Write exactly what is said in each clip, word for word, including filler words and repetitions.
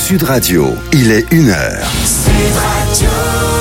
Sud Radio, il est une heure. Sud Radio.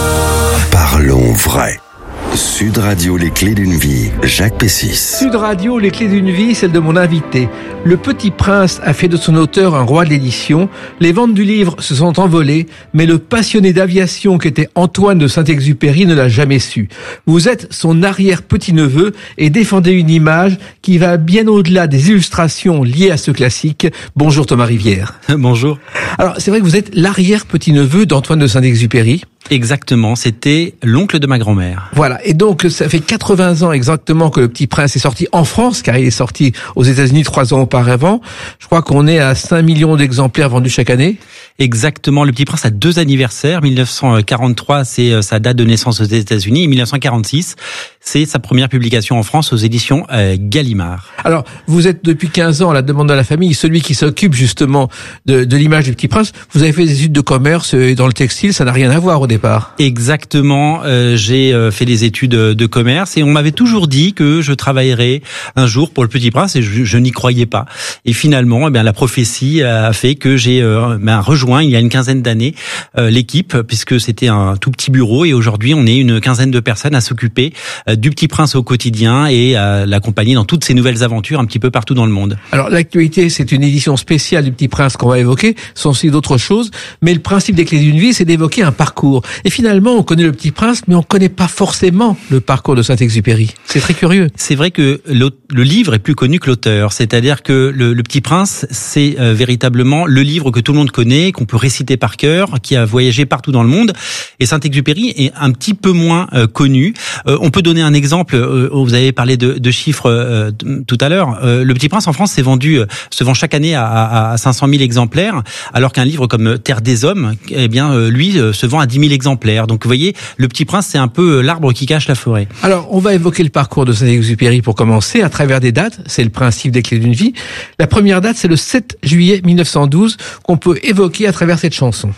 Parlons vrai. Sud Radio, les clés d'une vie, Jacques Pessis. Sud Radio, les clés d'une vie, celle de mon invité. Le Petit Prince a fait de son auteur un roi de l'édition. Les ventes du livre se sont envolées, mais le passionné d'aviation qu'était Antoine de Saint-Exupéry ne l'a jamais su. Vous êtes son arrière-petit-neveu et défendez une image qui va bien au-delà des illustrations liées à ce classique. Bonjour Thomas Rivière. Bonjour. Alors, c'est vrai que vous êtes l'arrière-petit-neveu d'Antoine de Saint-Exupéry. Exactement, c'était l'oncle de ma grand-mère. Voilà, et donc ça fait quatre-vingts ans exactement que Le Petit Prince est sorti en France, car il est sorti aux États-Unis trois ans auparavant. Je crois qu'on est à cinq millions d'exemplaires vendus chaque année. Exactement, Le Petit Prince a deux anniversaires. mille neuf cent quarante-trois, c'est sa date de naissance aux États-Unis, et mille neuf cent quarante-six, c'est sa première publication en France aux éditions euh, Gallimard. Alors, vous êtes depuis quinze ans à la demande de la famille, celui qui s'occupe justement de, de l'image du Petit Prince. Vous avez fait des études de commerce et dans le textile, ça n'a rien à voir au départ. Exactement, euh, j'ai euh, fait des études de commerce et on m'avait toujours dit que je travaillerais un jour pour Le Petit Prince et je, je n'y croyais pas. Et finalement, eh bien, la prophétie a fait que j'ai euh, ben, rejoint il y a une quinzaine d'années euh, l'équipe, puisque c'était un tout petit bureau et aujourd'hui on est une quinzaine de personnes à s'occuper euh, du Petit Prince au quotidien et à l'accompagner dans toutes ses nouvelles aventures un petit peu partout dans le monde. Alors l'actualité, c'est une édition spéciale du Petit Prince qu'on va évoquer, ce sont aussi d'autres choses, mais le principe des clés d'une vie, c'est d'évoquer un parcours. Et finalement, on connaît Le Petit Prince, mais on connaît pas forcément le parcours de Saint-Exupéry. C'est très curieux. C'est vrai que le livre est plus connu que l'auteur, c'est-à-dire que le, le Petit Prince, c'est euh, véritablement le livre que tout le monde connaît, qu'on peut réciter par cœur, qui a voyagé partout dans le monde. Et Saint-Exupéry est un petit peu moins euh, connu. Euh, on peut donner un exemple. Euh, vous avez parlé de, de chiffres euh, tout à l'heure. Euh, le Petit Prince en France s'est vendu, euh, se vend chaque année à, à, à cinq cent mille exemplaires, alors qu'un livre comme Terre des Hommes, eh bien euh, lui euh, se vend à dix mille exemplaires. Donc vous voyez, Le Petit Prince, c'est un peu l'arbre qui cache la forêt. Alors, on va évoquer le parcours de Saint-Exupéry pour commencer, à travers des dates. C'est le principe des clés d'une vie. La première date, c'est le sept juillet mille neuf cent douze, qu'on peut évoquer à travers cette chanson.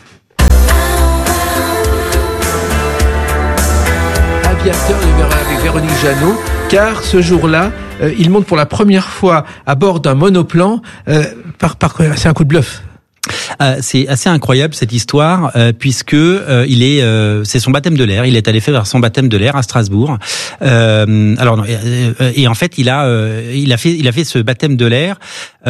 Aviateur avec Véronique Jeannot, car ce jour-là, euh, il monte pour la première fois à bord d'un monoplan. Euh, par, par, c'est un coup de bluff. Euh, c'est assez incroyable cette histoire euh, puisque euh, il est, euh, c'est son baptême de l'air. Il est allé faire son baptême de l'air à Strasbourg. Euh, alors non, euh, et en fait il a, euh, il a fait, il a fait ce baptême de l'air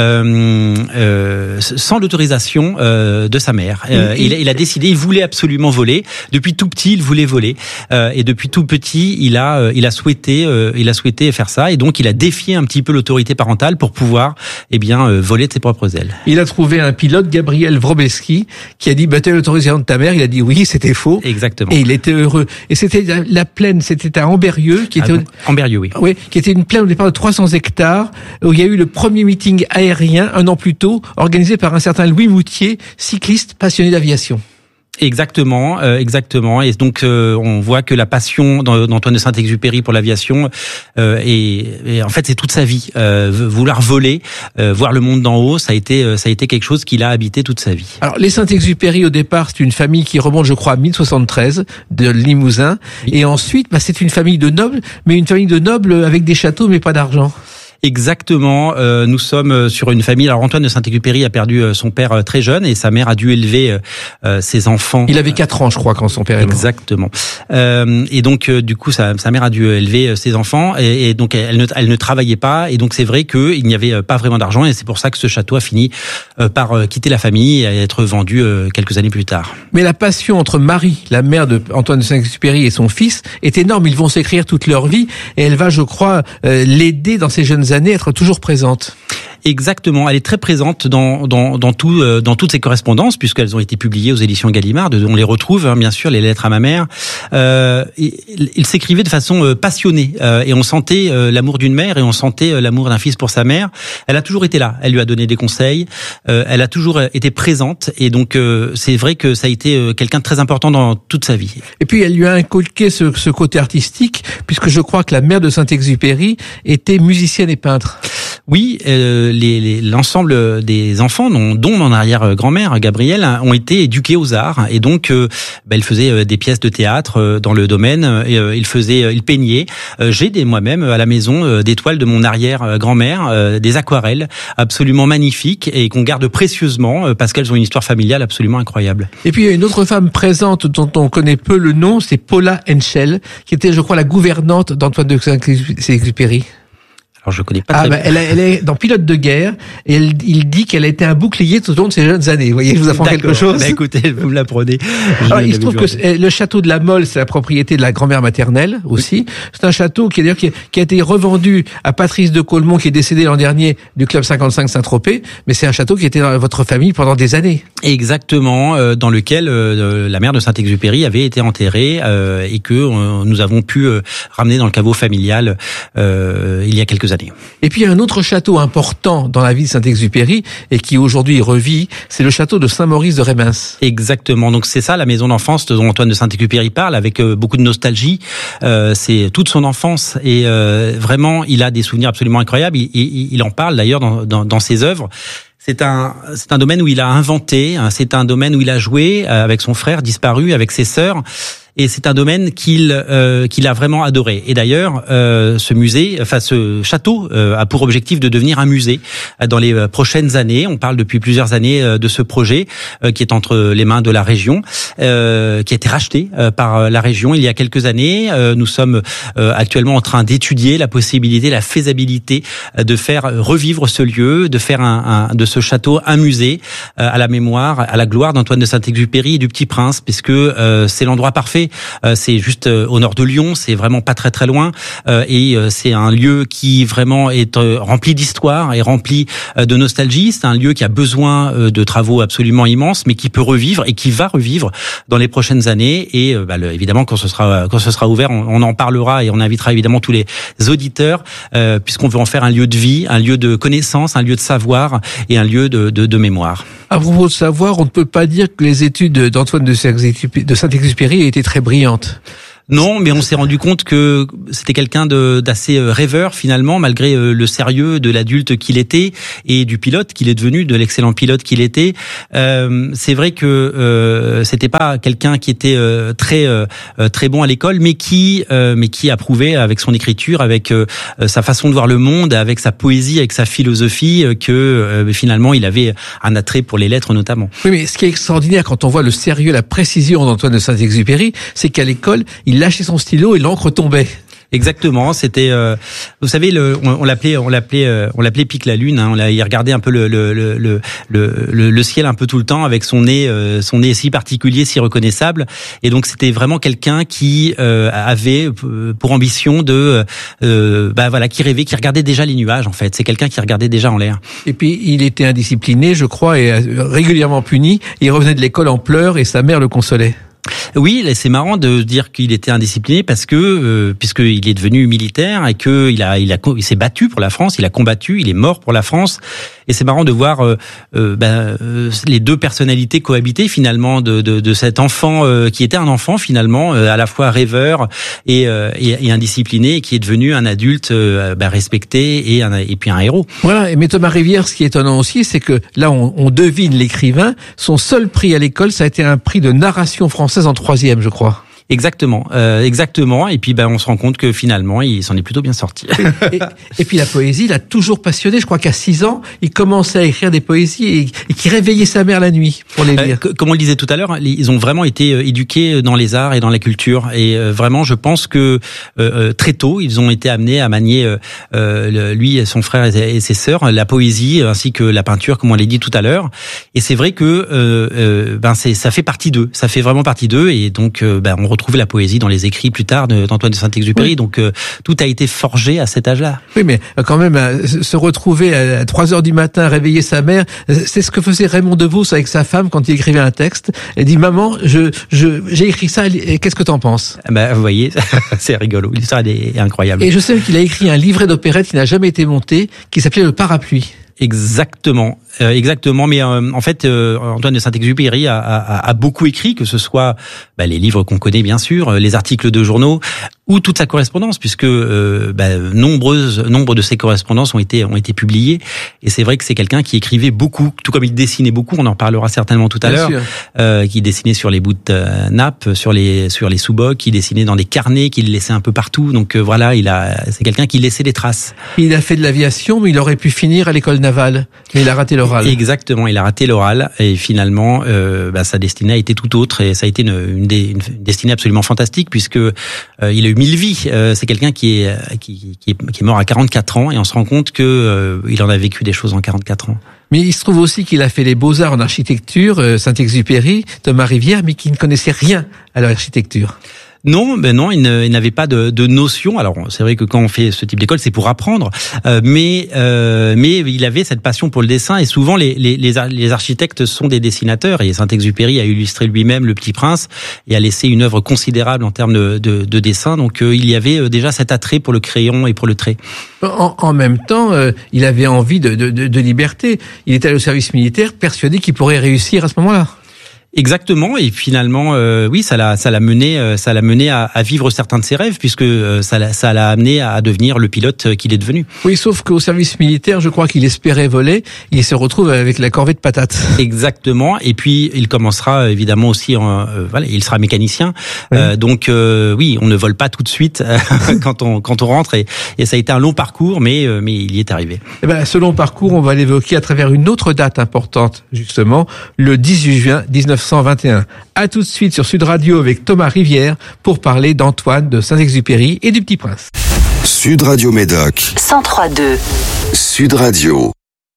euh, euh, sans l'autorisation euh, de sa mère. Euh, il, il a décidé, il voulait absolument voler. Depuis tout petit, il voulait voler. Euh, et depuis tout petit, il a, euh, il a souhaité, euh, il a souhaité faire ça. Et donc il a défié un petit peu l'autorité parentale pour pouvoir, eh bien, euh, voler de ses propres ailes. Il a trouvé un pilote, Gabriel Wroblewski, qui a dit bah, « t'as l'autorisation de ta mère ?» Il a dit oui, c'était faux. Exactement. Et il était heureux. Et c'était la, la plaine, c'était à Ambérieu, qui était... Ah, Ambérieu, oui. Oui, qui était une plaine au départ de trois cents hectares, où il y a eu le premier meeting aérien, un an plus tôt, organisé par un certain Louis Moutier, cycliste passionné d'aviation. Exactement, euh, exactement. Et donc euh, on voit que la passion d'Antoine de Saint-Exupéry pour l'aviation, euh, et, et en fait c'est toute sa vie. Euh, vouloir voler, euh, voir le monde d'en haut, ça a été, ça a été quelque chose qu'il a habité toute sa vie. Alors les Saint-Exupéry au départ, c'est une famille qui remonte, je crois, à mille soixante-treize de Limousin, oui. Et ensuite, bah, c'est une famille de nobles, mais une famille de nobles avec des châteaux, mais pas d'argent. Exactement, euh, nous sommes sur une famille. Alors Antoine de Saint-Exupéry a perdu son père très jeune et sa mère a dû élever euh, ses enfants. Il avait quatre ans, je crois, quand son père est mort. Exactement. Euh, et donc euh, du coup, sa, sa mère a dû élever ses enfants et, et donc elle ne, elle ne travaillait pas. Et donc c'est vrai qu'il n'y avait pas vraiment d'argent et c'est pour ça que ce château a fini euh, par quitter la famille et être vendu euh, quelques années plus tard. Mais la passion entre Marie, la mère de Antoine de Saint-Exupéry, et son fils est énorme. Ils vont s'écrire toute leur vie et elle va, je crois, euh, l'aider dans ses jeunes années, être toujours présente. Exactement, elle est très présente dans dans dans tout euh, dans toutes ses correspondances puisqu'elles ont été publiées aux éditions Gallimard. On les retrouve hein, bien sûr, les lettres à ma mère. Euh, il il s'écrivait de façon euh, passionnée euh, et on sentait euh, l'amour d'une mère et on sentait euh, l'amour d'un fils pour sa mère. Elle a toujours été là. Elle lui a donné des conseils. Euh, elle a toujours été présente et donc euh, c'est vrai que ça a été euh, quelqu'un de très important dans toute sa vie. Et puis elle lui a inculqué ce, ce côté artistique puisque je crois que la mère de Saint-Exupéry était musicienne et peintre. Oui, euh, les, les, l'ensemble des enfants, dont, dont mon arrière-grand-mère, Gabrielle, ont été éduqués aux arts. Et donc, euh, bah, ils faisaient des pièces de théâtre euh, dans le domaine. Et, euh, ils faisaient, ils peignaient. Euh, j'ai des, moi-même à la maison euh, des toiles de mon arrière-grand-mère, euh, des aquarelles absolument magnifiques et qu'on garde précieusement euh, parce qu'elles ont une histoire familiale absolument incroyable. Et puis, il y a une autre femme présente dont on connaît peu le nom, c'est Paula Henschel, qui était, je crois, la gouvernante d'Antoine de Saint-Exupéry. Alors je connais pas. Ah très... bah, elle, a, elle est dans Pilote de guerre et elle, il dit qu'elle a été un bouclier tout au long de ses jeunes années. Vous voyez, je vous apprends quelque chose. Bah écoutez, vous me l'apprenez. Alors, il se trouve que le château de la Mole, c'est la propriété de la grand-mère maternelle aussi. C'est un château qui, d'ailleurs, qui, a, qui a été revendu à Patrice de Caulmont, qui est décédé l'an dernier du club cinquante-cinq Saint-Tropez. Mais c'est un château qui était dans votre famille pendant des années. Exactement, euh, dans lequel euh, la mère de Saint-Exupéry avait été enterrée euh, et que euh, nous avons pu euh, ramener dans le caveau familial euh, il y a quelques années. Et puis, il y a un autre château important dans la vie de Saint-Exupéry et qui aujourd'hui revit, c'est le château de Saint-Maurice de Rémens. Exactement. Donc c'est ça la maison d'enfance dont Antoine de Saint-Exupéry parle avec euh, beaucoup de nostalgie. Euh, c'est toute son enfance et euh, vraiment il a des souvenirs absolument incroyables. Il, il, il en parle d'ailleurs dans, dans, dans ses œuvres. C'est un, c'est un domaine où il a inventé, c'est un domaine où il a joué avec son frère disparu, avec ses sœurs. Et c'est un domaine qu'il euh, qu'il a vraiment adoré. Et d'ailleurs, euh, ce musée, enfin ce château, euh, a pour objectif de devenir un musée dans les prochaines années. On parle depuis plusieurs années euh, de ce projet euh, qui est entre les mains de la région, euh, qui a été racheté euh, par la région il y a quelques années. Euh, nous sommes euh, actuellement en train d'étudier la possibilité, la faisabilité euh, de faire revivre ce lieu, de faire un, un de ce château un musée euh, à la mémoire, à la gloire d'Antoine de Saint-Exupéry et du Petit Prince, puisque euh, c'est l'endroit parfait. Euh, c'est juste euh, au nord de Lyon, c'est vraiment pas très très loin, euh, et euh, c'est un lieu qui vraiment est euh, rempli d'histoire et rempli euh, de nostalgie. C'est un lieu qui a besoin euh, de travaux absolument immenses, mais qui peut revivre et qui va revivre dans les prochaines années. Et euh, bah, le, évidemment, quand ce sera quand ce sera ouvert, on, on en parlera et on invitera évidemment tous les auditeurs, euh, puisqu'on veut en faire un lieu de vie, un lieu de connaissance, un lieu de savoir et un lieu de, de, de mémoire. À propos de savoir, on ne peut pas dire que les études d'Antoine de Saint-Exupéry aient été très brillantes. Non, mais on s'est rendu compte que c'était quelqu'un de, d'assez rêveur finalement, malgré le sérieux de l'adulte qu'il était et du pilote qu'il est devenu, de l'excellent pilote qu'il était. Euh, c'est vrai que euh, c'était pas quelqu'un qui était euh, très euh, très bon à l'école, mais qui euh, mais qui approuvait avec son écriture, avec euh, sa façon de voir le monde, avec sa poésie, avec sa philosophie, euh, que euh, finalement il avait un attrait pour les lettres notamment. Oui, mais ce qui est extraordinaire quand on voit le sérieux, la précision d'Antoine de Saint-Exupéry, c'est qu'à l'école, il lâchait son stylo et l'encre tombait. Exactement, c'était, euh, vous savez, le, on, on l'appelait, on l'appelait, euh, on l'appelait Pic la Lune. Hein, on l'a, il regardait un peu le le, le le le le ciel un peu tout le temps avec son nez, euh, son nez si particulier, si reconnaissable. Et donc c'était vraiment quelqu'un qui euh, avait pour ambition de, euh, bah voilà, qui rêvait, qui regardait déjà les nuages. En fait, c'est quelqu'un qui regardait déjà en l'air. Et puis il était indiscipliné, je crois, et régulièrement puni. Il revenait de l'école en pleurs et sa mère le consolait. Oui, c'est marrant de dire qu'il était indiscipliné parce que euh, puisqu'il est devenu militaire et que il a il a il s'est battu pour la France, il a combattu, il est mort pour la France. Et c'est marrant de voir euh, euh, ben, euh, les deux personnalités cohabiter finalement de de, de cet enfant euh, qui était un enfant finalement euh, à la fois rêveur et, euh, et et indiscipliné et qui est devenu un adulte euh, ben, respecté et un, et puis un héros. Voilà. Mais Thomas Rivière, ce qui est étonnant aussi, c'est que là on, on devine l'écrivain. Son seul prix à l'école, ça a été un prix de narration française en troisième, je crois. Exactement, euh, exactement. Et puis, ben, on se rend compte que finalement, il s'en est plutôt bien sorti. Et, et puis la poésie, il a toujours passionné. Je crois qu'à six ans, il commençait à écrire des poésies et, et qui réveillait sa mère la nuit pour les lire. Euh, comme on le disait tout à l'heure, ils ont vraiment été éduqués dans les arts et dans la culture. Et euh, vraiment, je pense que euh, très tôt, ils ont été amenés à manier, euh, lui, son frère et ses sœurs, la poésie ainsi que la peinture, comme on l'a dit tout à l'heure. Et c'est vrai que euh, euh, ben, c'est, ça fait partie d'eux. Ça fait vraiment partie d'eux. Et donc, euh, ben, on retrouver la poésie dans les écrits plus tard d'Antoine de Saint-Exupéry. Oui. Donc euh, tout a été forgé à cet âge-là. Oui, mais quand même, euh, se retrouver à trois heures du matin, réveiller sa mère, c'est ce que faisait Raymond DeVos avec sa femme quand il écrivait un texte. Il dit, maman, je, je, j'ai écrit ça, et qu'est-ce que t'en penses? Ben, vous voyez, c'est rigolo. L'histoire est incroyable. Et je sais qu'il a écrit un livret d'opérette qui n'a jamais été monté, qui s'appelait Le Parapluie. Exactement, euh, exactement. Mais euh, en fait, euh, Antoine de Saint-Exupéry a, a, a beaucoup écrit, que ce soit bah, les livres qu'on connaît bien sûr, les articles de journaux ou toute sa correspondance, puisque euh, bah, nombreuses, nombre de ses correspondances ont été ont été publiées. Et c'est vrai que c'est quelqu'un qui écrivait beaucoup, tout comme il dessinait beaucoup. On en reparlera certainement tout à l'heure. Euh, qui dessinait sur les bouts de euh, nappe, sur les sur les sous-bocs, qui dessinait dans des carnets, qu'il laissait un peu partout. Donc euh, voilà, il a, c'est quelqu'un qui laissait des traces. Il a fait de l'aviation, mais il aurait pu finir à l'école navale, mais il a raté l'oral. Exactement, il a raté l'oral et finalement, euh, bah, sa destinée a été tout autre et ça a été une, une, une, une destinée absolument fantastique puisque euh, il a eu mille vies. Euh, c'est quelqu'un qui est qui, qui, est, qui est mort à quarante-quatre ans et on se rend compte que euh, il en a vécu des choses en quarante-quatre ans. Mais il se trouve aussi qu'il a fait les beaux-arts en architecture, euh, Saint-Exupéry, Thomas Rivière, mais qui ne connaissait rien à l'architecture. Non, ben non, il, ne, il n'avait pas de, de notion. Alors c'est vrai que quand on fait ce type d'école, c'est pour apprendre, euh, mais euh, mais il avait cette passion pour le dessin et souvent les, les les les architectes sont des dessinateurs et Saint-Exupéry a illustré lui-même Le Petit Prince et a laissé une œuvre considérable en termes de de, de dessin. Donc euh, il y avait déjà cet attrait pour le crayon et pour le trait. En, en même temps, euh, il avait envie de, de de de liberté. Il était allé au service militaire, persuadé qu'il pourrait réussir à ce moment-là. Exactement, et finalement, euh, oui, ça l'a, ça l'a mené, euh, ça l'a mené à, à vivre certains de ses rêves, puisque euh, ça l'a, ça l'a amené à devenir le pilote qu'il est devenu. Oui, sauf qu'au service militaire, je crois qu'il espérait voler, il se retrouve avec la corvée de patates. Exactement, et puis il commencera évidemment aussi, en, euh, voilà, il sera mécanicien, oui. euh, donc euh, oui, on ne vole pas tout de suite quand on quand on rentre, et, et ça a été un long parcours, mais euh, mais il y est arrivé. Eh ben, ce long parcours, on va l'évoquer à travers une autre date importante, justement, le dix-huit juin dix-neuf cent vingt et un. À tout de suite sur Sud Radio avec Thomas Rivière pour parler d'Antoine de Saint-Exupéry et du Petit Prince. Sud Radio Médoc. cent trois virgule deux. Sud Radio.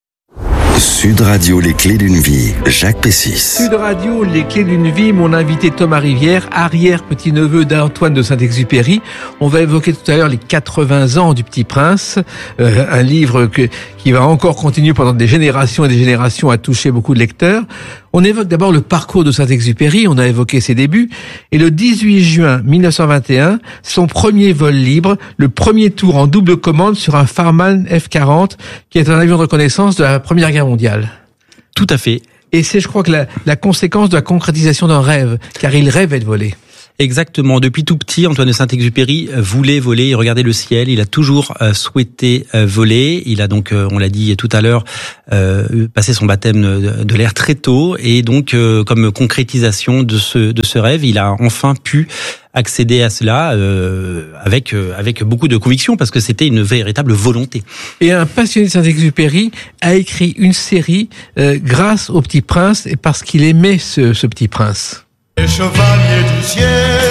Sud Radio, les clés d'une vie. Jacques Pessis. Sud Radio, les clés d'une vie. Mon invité Thomas Rivière, arrière-petit-neveu d'Antoine de Saint-Exupéry. On va évoquer tout à l'heure les quatre-vingts ans du Petit Prince, euh, un livre que, qui va encore continuer pendant des générations et des générations à toucher beaucoup de lecteurs. On évoque d'abord le parcours de Saint-Exupéry, on a évoqué ses débuts, et le dix-huit juin mille neuf cent vingt et un, son premier vol libre, le premier tour en double commande sur un Farman F quarante, qui est un avion de reconnaissance de la Première Guerre mondiale. Tout à fait. Et c'est, je crois, que la, la conséquence de la concrétisation d'un rêve, car il rêvait de voler. Exactement. Depuis tout petit, Antoine de Saint-Exupéry voulait voler, il regardait le ciel, il a toujours euh, souhaité euh, voler. Il a donc, euh, on l'a dit tout à l'heure, euh, passé son baptême de, de l'air très tôt, et donc euh, comme concrétisation de ce de ce rêve, il a enfin pu accéder à cela euh, avec euh, avec beaucoup de conviction, parce que c'était une véritable volonté. Et un passionné de Saint-Exupéry a écrit une série euh, grâce au Petit Prince et parce qu'il aimait ce, ce Petit Prince. Les chevaliers du ciel,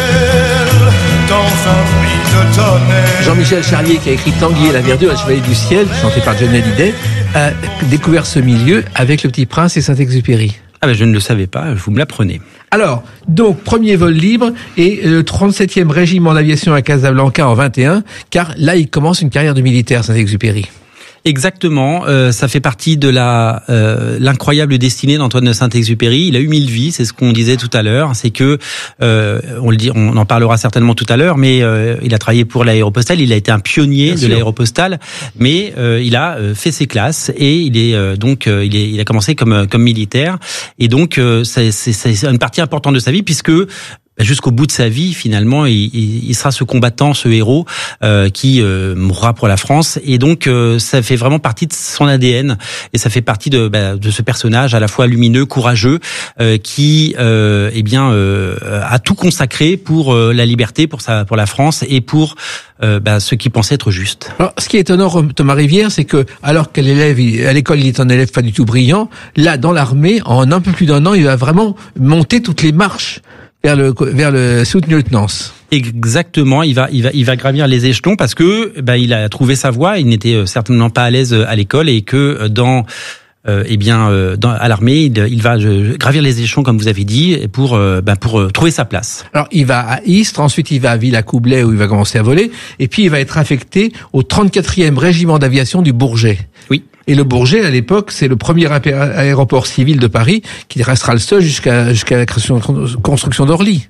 dans un bruit de tonnerre. Jean-Michel Charlier, qui a écrit Tanguy et la Verdure, le chevalier du ciel, chanté par Johnny Hallyday, a découvert ce milieu avec le Petit Prince et Saint-Exupéry. Ah ben je ne le savais pas, vous me l'apprenez. Alors, donc, premier vol libre et le trente-septième régiment d'aviation à Casablanca en vingt et un, car là, il commence une carrière de militaire, Saint-Exupéry. Exactement, euh, ça fait partie de la euh, l'incroyable destinée d'Antoine de Saint-Exupéry. Il a eu mille vies, c'est ce qu'on disait tout à l'heure. C'est que euh, on le dit, on en parlera certainement tout à l'heure, mais euh, il a travaillé pour l'Aéropostale. Il a été un pionnier Bien de sûr. l'Aéropostale, mais euh, il a euh, fait ses classes et il est euh, donc euh, il est il a commencé comme comme militaire. Et donc euh, c'est, c'est c'est une partie importante de sa vie, puisque jusqu'au bout de sa vie, finalement, il, il, il sera ce combattant, ce héros euh, qui euh, mourra pour la France. Et donc, euh, ça fait vraiment partie de son A D N. Et ça fait partie de, bah, de ce personnage à la fois lumineux, courageux, euh, qui, euh, eh bien, euh, a tout consacré pour euh, la liberté, pour sa, pour la France et pour euh, bah, ce qui pensait être juste. Alors, ce qui est étonnant, Thomas Rivière, c'est que alors qu'à l'élève, à l'école, il est un élève pas du tout brillant, là, dans l'armée, en un peu plus d'un an, il va vraiment monter toutes les marches vers le vers le sous-lieutenance. Exactement, il va il va il va gravir les échelons parce que bah il a trouvé sa voie, il n'était certainement pas à l'aise à l'école, et que dans euh, eh bien euh, dans, à l'armée, il, il va euh, gravir les échelons comme vous avez dit pour euh, bah, pour euh, trouver sa place. Alors il va à Istres, ensuite il va à Villacoublay où il va commencer à voler, et puis il va être affecté au trente-quatrième régiment d'aviation du Bourget. Oui. Et le Bourget, à l'époque, c'est le premier aéroport civil de Paris, qui restera le seul jusqu'à jusqu'à la construction d'Orly.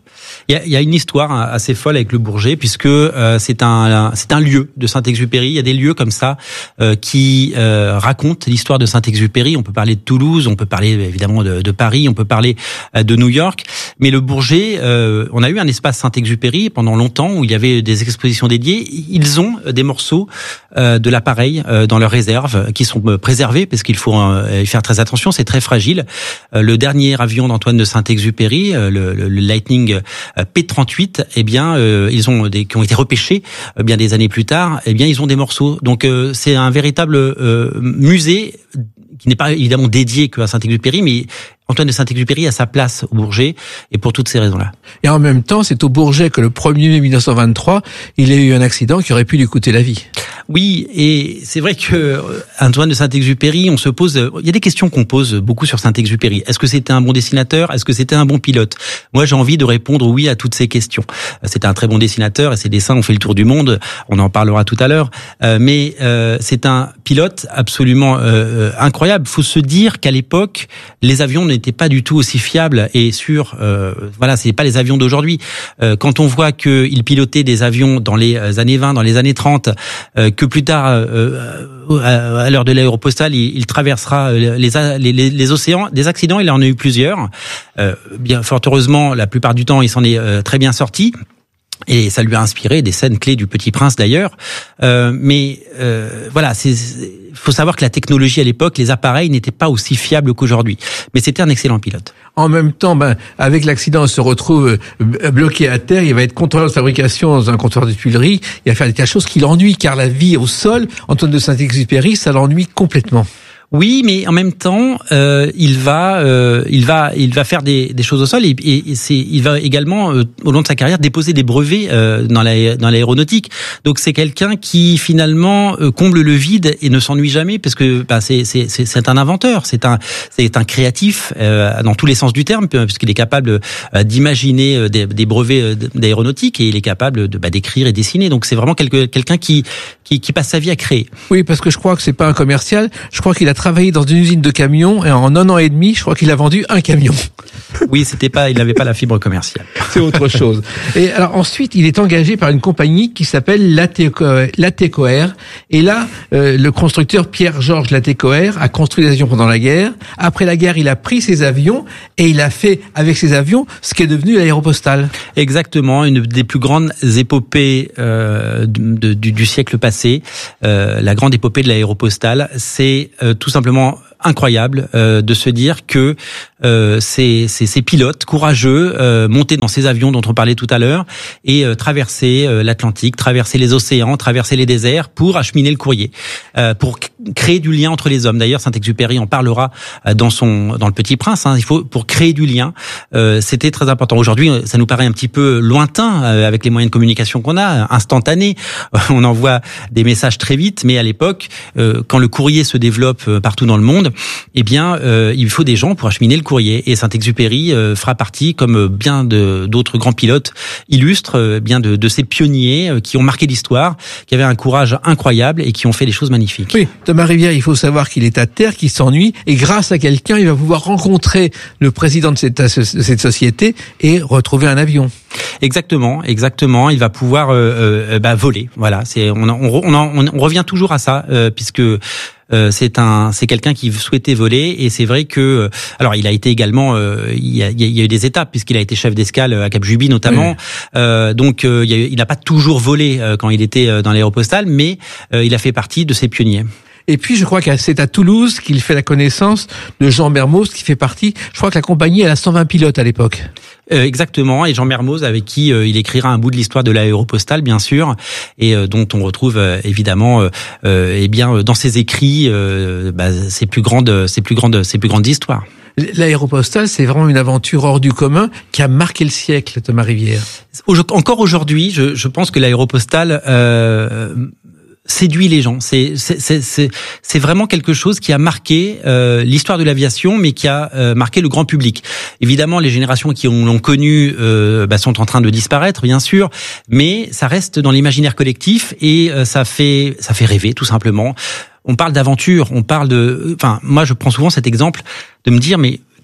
Il y a, il y a une histoire assez folle avec le Bourget, puisque euh, c'est un c'est un lieu de Saint-Exupéry. Il y a des lieux comme ça euh, qui euh, racontent l'histoire de Saint-Exupéry. On peut parler de Toulouse, on peut parler évidemment de, de Paris, on peut parler euh, de New York. Mais le Bourget, euh, on a eu un espace Saint-Exupéry pendant longtemps où il y avait des expositions dédiées. Ils ont des morceaux euh, de l'appareil euh, dans leurs réserves qui sont préservés parce qu'il faut euh, y faire très attention. C'est très fragile. Euh, le dernier avion d'Antoine de Saint-Exupéry, euh, le, le, le Lightning P trente-huit, eh bien, euh, ils ont des qui ont été repêchés euh, bien des années plus tard. Eh bien, ils ont des morceaux. Donc, euh, c'est un véritable euh, musée qui n'est pas évidemment dédié que à Saint-Exupéry, mais Antoine de Saint-Exupéry a sa place au Bourget, et pour toutes ces raisons-là. Et en même temps, c'est au Bourget que le premier mai mille neuf cent vingt-trois, il a eu un accident qui aurait pu lui coûter la vie. Oui, et c'est vrai que Antoine de Saint-Exupéry, on se pose, il y a des questions qu'on pose beaucoup sur Saint-Exupéry. Est-ce que c'était un bon dessinateur? Est-ce que c'était un bon pilote? Moi, j'ai envie de répondre oui à toutes ces questions. C'était un très bon dessinateur et ses dessins ont fait le tour du monde. On en parlera tout à l'heure. Euh, mais euh, c'est un pilote absolument euh, incroyable. Faut se dire qu'à l'époque, les avions n'étaient pas du tout aussi fiables et sûrs. Euh, voilà, c'est pas les avions d'aujourd'hui. Euh, quand on voit qu'il pilotait des avions dans les années vingt, dans les années trente, euh, que plus tard, euh, à l'heure de l'aéropostale, il, il traversera les, les, les, les océans. Des accidents, il en a eu plusieurs. Euh, bien, fort heureusement, la plupart du temps, il s'en est euh, très bien sorti. Et ça lui a inspiré des scènes clés du Petit Prince d'ailleurs. Euh, mais euh, voilà, c'est faut savoir que la technologie à l'époque, les appareils n'étaient pas aussi fiables qu'aujourd'hui. Mais c'était un excellent pilote. En même temps, ben, avec l'accident, il se retrouve bloqué à terre. Il va être contrôleur de fabrication dans un comptoir de tuileries. Il va faire des tas de choses qui l'ennuient, car la vie au sol, Antoine de Saint-Exupéry, ça l'ennuie complètement. Oui, mais en même temps, euh, il va, euh, il va, il va faire des, des choses au sol et, et, et c'est, il va également euh, au long de sa carrière déposer des brevets euh, dans la, dans l'aéronautique. Donc c'est quelqu'un qui finalement euh, comble le vide et ne s'ennuie jamais parce que bah, c'est, c'est, c'est, c'est un inventeur, c'est un, c'est un créatif euh, dans tous les sens du terme puisqu'il est capable euh, d'imaginer des, des brevets d'aéronautique et il est capable de bah, d'écrire et dessiner. Donc c'est vraiment quelque, quelqu'un qui, qui, qui passe sa vie à créer. Oui, parce que je crois que c'est pas un commercial. Je crois qu'il a travaillé dans une usine de camions et en un an et demi, je crois qu'il a vendu un camion. Oui, c'était pas, il n'avait pas la fibre commerciale. C'est autre chose. Et alors ensuite, il est engagé par une compagnie qui s'appelle Latécoère. Et là, euh, le constructeur Pierre-Georges Latécoère a construit des avions pendant la guerre. Après la guerre, il a pris ses avions et il a fait avec ses avions ce qui est devenu l'aéropostale. Exactement, une des plus grandes épopées euh, de, du, du siècle passé, euh, la grande épopée de l'aéropostale, c'est euh, tout simplement incroyable euh, de se dire que euh, ces, ces, ces pilotes courageux euh, montaient dans ces avions dont on parlait tout à l'heure et euh, traversaient euh, l'Atlantique, traversaient les océans, traversaient les déserts pour acheminer le courrier, euh, pour c- créer du lien entre les hommes. D'ailleurs, Saint-Exupéry en parlera euh, dans son dans le Petit Prince. Hein, il faut pour créer du lien, euh, c'était très important. Aujourd'hui, ça nous paraît un petit peu lointain euh, avec les moyens de communication qu'on a, instantanés. On envoie des messages très vite, mais à l'époque, euh, quand le courrier se développe euh, partout dans le monde, eh bien, euh, il faut des gens pour acheminer le courrier. Et Saint-Exupéry euh, fera partie, comme bien de, d'autres grands pilotes illustres, euh, bien de, de ces pionniers euh, qui ont marqué l'histoire, qui avaient un courage incroyable et qui ont fait des choses magnifiques. Oui, Thomas Rivière, il faut savoir qu'il est à terre, qu'il s'ennuie, et grâce à quelqu'un, il va pouvoir rencontrer le président de cette, de cette société et retrouver un avion. Exactement, exactement. Il va pouvoir euh, euh, bah, voler. Voilà, c'est on, on, on, on revient toujours à ça euh, puisque. Euh, c'est un, c'est quelqu'un qui souhaitait voler et c'est vrai que, alors il a été également, euh, il, y a, il y a eu des étapes puisqu'il a été chef d'escale à Cap Juby notamment. Oui. Euh, donc euh, il, y a eu, il n'a pas toujours volé euh, quand il était dans l'aéropostale, mais euh, il a fait partie de ces pionniers. Et puis, je crois que c'est à Toulouse qu'il fait la connaissance de Jean Mermoz, qui fait partie, je crois que la compagnie, elle a cent vingt pilotes à l'époque. Euh, exactement, et Jean Mermoz, avec qui euh, il écrira un bout de l'histoire de l'aéropostale, bien sûr, et euh, dont on retrouve euh, évidemment, euh, eh bien, dans ses écrits, euh, bah, ses plus grandes, ses plus grandes, ses plus grandes histoires. L'aéropostale, c'est vraiment une aventure hors du commun qui a marqué le siècle, Thomas Rivière. Encore aujourd'hui, je, je pense que l'aéropostale euh, séduit les gens. C'est, c'est, c'est, c'est, c'est vraiment quelque chose qui a marqué euh, l'histoire de l'aviation, mais qui a euh, marqué le grand public. Évidemment, les générations qui ont, l'ont connu euh, bah, sont en train de disparaître, bien sûr, mais ça reste dans l'imaginaire collectif et euh, ça fait, ça fait rêver, tout simplement. On parle d'aventure, on parle de... Enfin, moi, je prends souvent cet exemple de me dire, mais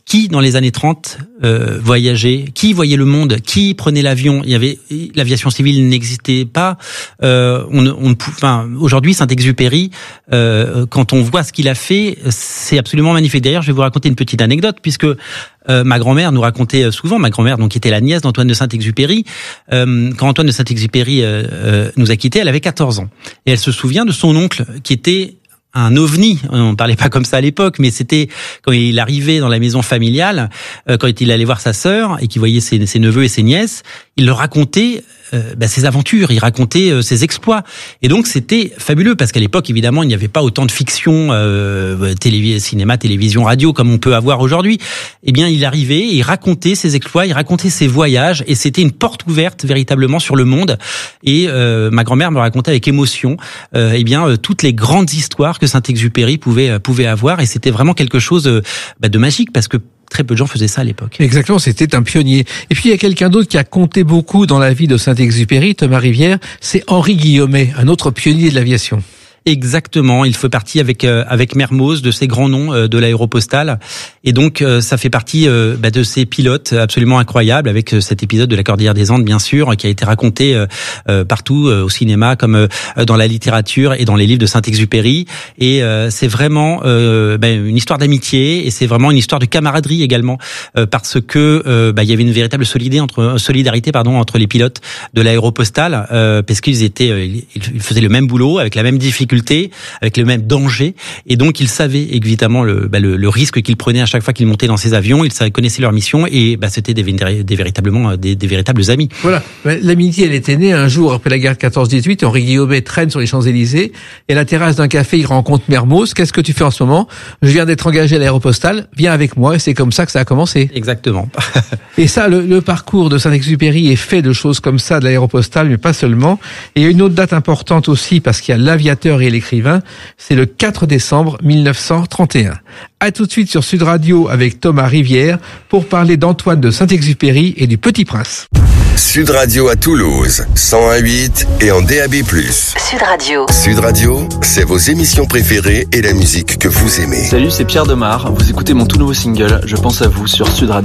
Qui, dans les années trente, euh, voyageait? Qui voyait le monde? Qui prenait l'avion? Il y avait l'aviation civile n'existait pas. Euh, on, on, enfin, aujourd'hui, Saint-Exupéry, euh, quand on voit ce qu'il a fait, c'est absolument magnifique. D'ailleurs, je vais vous raconter une petite anecdote, puisque euh, ma grand-mère nous racontait souvent, ma grand-mère, donc qui était la nièce d'Antoine de Saint-Exupéry, euh, quand Antoine de Saint-Exupéry euh, euh, nous a quittés, elle avait quatorze ans, et elle se souvient de son oncle qui était un ovni. On parlait pas comme ça à l'époque, mais c'était quand il arrivait dans la maison familiale, euh, quand il allait voir sa sœur et qu'il voyait ses, ses neveux et ses nièces, il leur racontait euh, bah, ses aventures, il racontait euh, ses exploits. Et donc c'était fabuleux parce qu'à l'époque, évidemment, il n'y avait pas autant de fiction, euh, télé, cinéma, télévision, radio comme on peut avoir aujourd'hui. Eh bien, il arrivait, il racontait ses exploits, il racontait ses voyages, et c'était une porte ouverte véritablement sur le monde. Et euh, ma grand-mère me racontait avec émotion, euh, eh bien, euh, toutes les grandes histoires que Saint-Exupéry pouvait pouvait avoir, et c'était vraiment quelque chose euh, bah, de magique parce que très peu de gens faisaient ça à l'époque. Exactement, c'était un pionnier. Et puis il y a quelqu'un d'autre qui a compté beaucoup dans la vie de Saint-Exupéry, Thomas Rivière, c'est Henri Guillaumet, un autre pionnier de l'aviation. Exactement, il fait partie avec euh, avec Mermoz de ces grands noms euh, de l'aéropostale, et donc euh, ça fait partie euh, bah, de ces pilotes absolument incroyables, avec euh, cet épisode de la Cordillère des Andes bien sûr, qui a été raconté euh, euh, partout euh, au cinéma comme euh, dans la littérature et dans les livres de Saint-Exupéry, et euh, c'est vraiment euh, bah, une histoire d'amitié, et c'est vraiment une histoire de camaraderie également, euh, parce que euh, bah, il y avait une véritable solidarité entre solidarité pardon entre les pilotes de l'aéropostale, euh, parce qu'ils étaient euh, ils faisaient le même boulot avec la même difficulté, avec le même danger, et donc ils savaient évidemment le, bah, le, le risque qu'ils prenaient à chaque fois qu'ils montaient dans ces avions. Ils connaissaient leur mission, et bah, c'était des, des véritablement des, des véritables amis. Voilà, l'amitié elle était née un jour après la guerre de quatorze dix-huit. Henri Guillaumet traîne sur les Champs-Élysées, et à la terrasse d'un café il rencontre Mermoz. Qu'est-ce que tu fais en ce moment? Je viens d'être engagé à l'aéropostale, viens avec moi. Et c'est comme ça que ça a commencé. Exactement. Et ça, le, le parcours de Saint-Exupéry est fait de choses comme ça, de l'aéropostale, mais pas seulement. Et il y a une autre date importante aussi, parce qu'il y a l'aviateur et l'écrivain, c'est le quatre décembre mille neuf cent trente et un. À tout de suite sur Sud Radio avec Thomas Rivière pour parler d'Antoine de Saint-Exupéry et du Petit Prince. Sud Radio à Toulouse, cent un virgule huit et en D A B plus. Sud Radio. Sud Radio, c'est vos émissions préférées et la musique que vous aimez. Salut, c'est Pierre Demar. Vous écoutez mon tout nouveau single, Je pense à vous, sur Sud Radio.